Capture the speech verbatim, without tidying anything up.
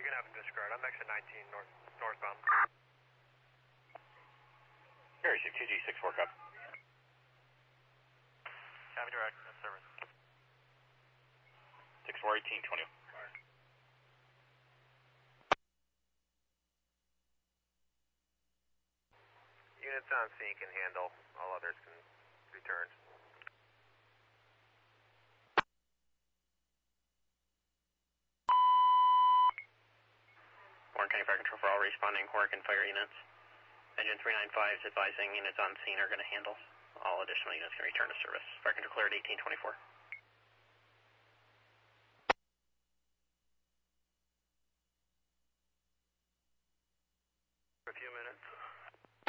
you can have him discard. I'm exit nineteen north, northbound. Gary, two G six four cup. Copy direct, no service. six four eighteen twenty. Units on scene can handle, all others can return. Warren County Fire Control for all responding Hurricane Fire units. Engine three ninety-five is advising units on scene are going to handle. All additional units can return to service. Fire Control cleared eighteen twenty-four.